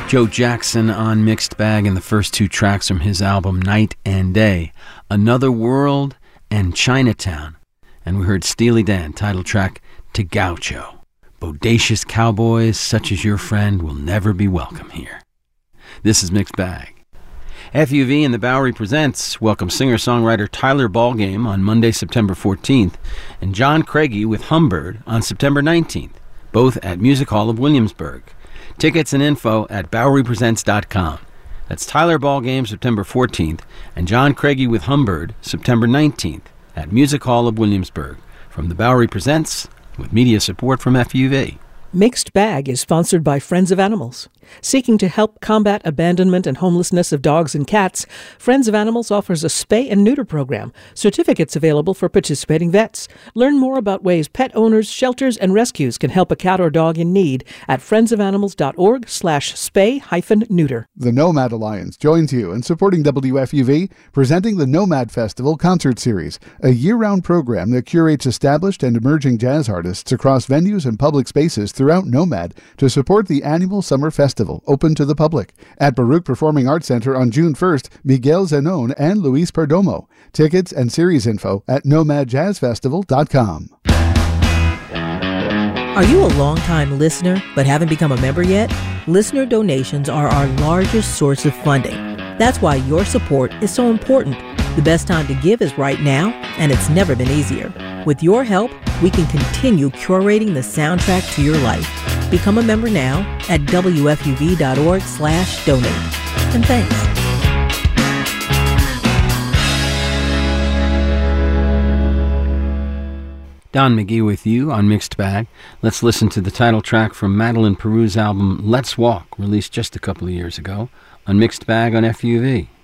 Joe Jackson on Mixed Bag, and the first two tracks from his album Night and Day, Another World and Chinatown. And we heard Steely Dan, title track To Gaucho. Bodacious cowboys such as your friend will never be welcome here. This is Mixed Bag. FUV and the Bowery Presents welcome singer-songwriter Tyler Ballgame on Monday, September 14th, and John Craigie with Humbird on September 19th, both at Music Hall of Williamsburg. Tickets and info at BoweryPresents.com. That's Tyler Ballgame, September 14th, and John Craigie with Humbird, September 19th, at Music Hall of Williamsburg. From the Bowery Presents, with media support from FUV. Mixed Bag is sponsored by Friends of Animals. Seeking to help combat abandonment and homelessness of dogs and cats, Friends of Animals offers a spay and neuter program. Certificates available for participating vets. Learn more about ways pet owners, shelters, and rescues can help a cat or dog in need at friendsofanimals.org/spay-neuter. The Nomad Alliance joins you in supporting WFUV, presenting the Nomad Festival Concert Series, a year-round program that curates established and emerging jazz artists across venues and public spaces throughout Nomad to support the annual Summer Festival, open to the public. At Baruch Performing Arts Center on June 1st, Miguel Zenon and Luis Perdomo. Tickets and series info at nomadjazzfestival.com. Are you a long-time listener but haven't become a member yet? Listener donations are our largest source of funding. That's why your support is so important. The best time to give is right now, and it's never been easier. With your help, we can continue curating the soundtrack to your life. Become a member now at wfuv.org/donate. And thanks. Don McGee with you on Mixed Bag. Let's listen to the title track from Madeline Peru's album Let's Walk, released just a couple of years ago on Mixed Bag on FUV.